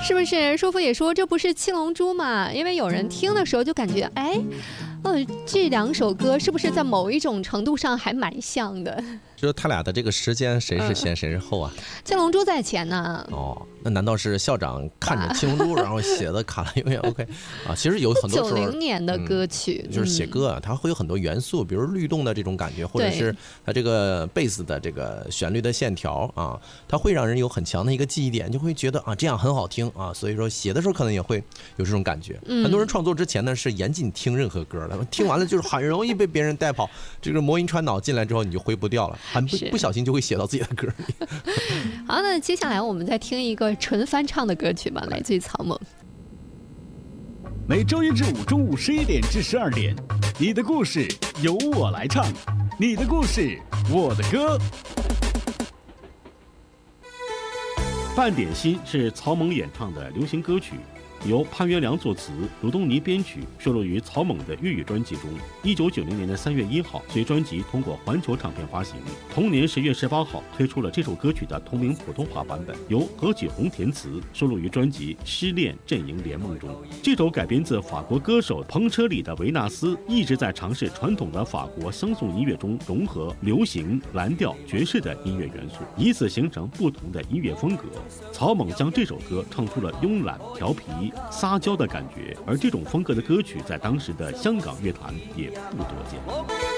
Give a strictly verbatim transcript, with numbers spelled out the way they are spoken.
是不是？叔父也说这不是七龙珠嘛？因为有人听的时候就感觉，哎，呃，这两首歌是不是在某一种程度上还蛮像的？ 就是他俩的这个时间谁是先谁是后啊？ 七龙珠在前呢。 哦，那难道是校长看着七龙珠然后写的卡拉永远 OK 啊？其实有很多时候九零年的歌曲， 嗯、就是写歌啊，它会有很多元素，比如律动的这种感觉，或者是它这个贝斯的这个旋律的线条啊，它会让人有很强的一个记忆点，就会觉得啊这样很好听啊，所以说写的时候可能也会有这种感觉。嗯、很多人创作之前呢是严禁听任何歌的，听完了就是很容易被别人带跑，这个魔音穿脑进来之后你就挥不掉了。很不不小心就会写到自己的歌里。 好，那接下来我们再听一个纯翻唱的歌曲吧，来自于草蜢。 每周一至五中午十一点至十二点，你的故事由我来唱，你的故事我的歌。半点心是草蜢演唱的流行歌曲，由潘元良作词，卢东尼编曲，收录于草蜢的粤语专辑中。一九九零年的三月一号，随专辑通过环球唱片发行。同年十月十八号，推出了这首歌曲的同名普通话版本，由何启宏填词，收录于专辑《失恋阵营联盟》中。这首改编自法国歌手彭车里的维纳斯，一直在尝试传统的法国乡颂音乐中融合流行、蓝调、爵士的音乐元素，以此形成不同的音乐风格。草蜢将这首歌唱出了慵懒、调皮、撒娇的感觉，而这种风格的歌曲在当时的香港乐坛也不多见。